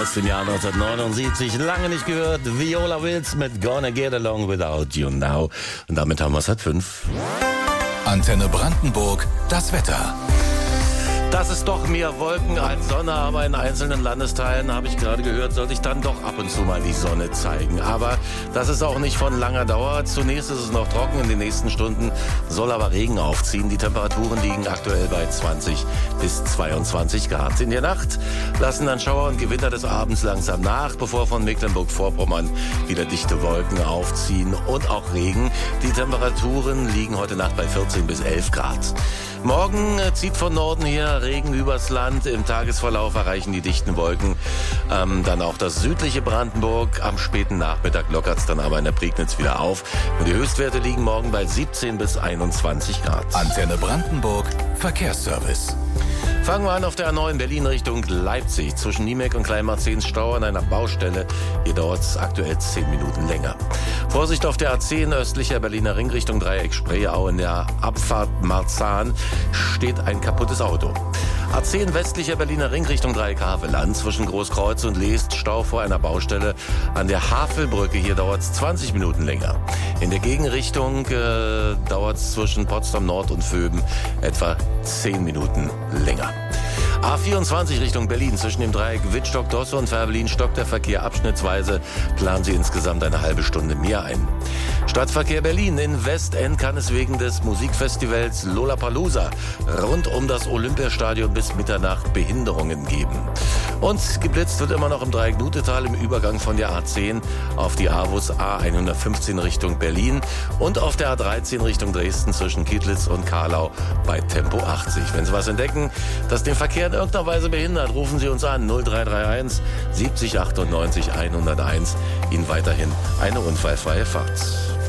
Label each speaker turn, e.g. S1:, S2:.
S1: aus dem Jahr 1979. Lange nicht gehört. Viola Wills mit Gonna Get Along Without You Now. Und damit haben wir es halt 5.
S2: Antenne Brandenburg, das Wetter.
S1: Das ist doch mehr Wolken als Sonne, aber in einzelnen Landesteilen, habe ich gerade gehört, soll sich dann doch ab und zu mal die Sonne zeigen. Aber das ist auch nicht von langer Dauer. Zunächst ist es noch trocken, in den nächsten Stunden soll aber Regen aufziehen. Die Temperaturen liegen aktuell bei 20 bis 22 Grad. In der Nacht lassen dann Schauer und Gewitter des Abends langsam nach, bevor von Mecklenburg-Vorpommern wieder dichte Wolken aufziehen und auch Regen. Die Temperaturen liegen heute Nacht bei 14 bis 11 Grad. Morgen zieht von Norden her Regen übers Land. Im Tagesverlauf erreichen die dichten Wolken dann auch das südliche Brandenburg. Am späten Nachmittag lockert es dann aber in der Prignitz wieder auf. Und die Höchstwerte liegen morgen bei 17 bis 21 Grad.
S2: Antenne Brandenburg, Verkehrsservice.
S1: Fangen wir an auf der A9 Berlin Richtung Leipzig. Zwischen Niemek und Kleinmarzahn Stau an einer Baustelle. Hier dauert es aktuell 10 Minuten länger. Vorsicht auf der A10 östlicher Berliner Ring Richtung Dreieck Spreeau. In der Abfahrt Marzahn steht ein kaputtes Auto. A10 westlicher Berliner Ring Richtung Dreieck Havelland. Zwischen Großkreuz und Leest Stau vor einer Baustelle an der Havelbrücke. Hier dauert es 20 Minuten länger. In der Gegenrichtung dauert es zwischen Potsdam Nord und Vöben etwa 10 Minuten länger. A24 Richtung Berlin. Zwischen dem Dreieck Wittstock-Dosse und Fährberlin stockt der Verkehr abschnittsweise. Planen Sie insgesamt eine halbe Stunde mehr ein. Stadtverkehr Berlin. In Westend kann es wegen des Musikfestivals Lollapalooza rund um das Olympiastadion bis Mitternacht Behinderungen geben. Und geblitzt wird immer noch im Dreieck Nutetal im Übergang von der A10 auf die Avus A115 Richtung Berlin und auf der A13 Richtung Dresden zwischen Kittlitz und Karlau bei Tempo 80. Wenn Sie was entdecken, das den Verkehr in irgendeiner Weise behindert, rufen Sie uns an 0331 70 98 101. Ihnen weiterhin eine unfallfreie Fahrt.